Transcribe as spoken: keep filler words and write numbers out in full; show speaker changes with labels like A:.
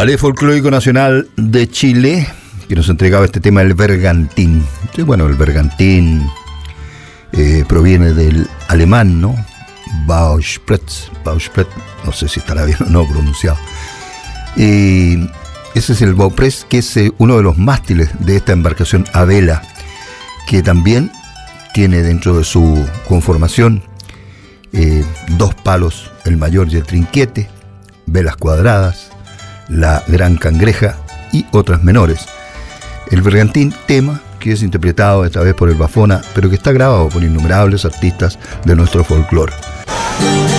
A: Ballet Folclórico Nacional de Chile, que nos entregaba este tema, el bergantín. Sí, bueno, el bergantín eh, proviene del alemán, ¿no? Bauspretz, Bauspretz, no sé si estará bien o no pronunciado. Y ese es el Bauspretz, que es eh, uno de los mástiles de esta embarcación a vela, que también tiene dentro de su conformación eh, dos palos, el mayor y el trinquete, velas cuadradas, la gran cangreja y otras menores. El bergantín, tema que es interpretado esta vez por el Bafona, pero que está grabado por innumerables artistas de nuestro folclore.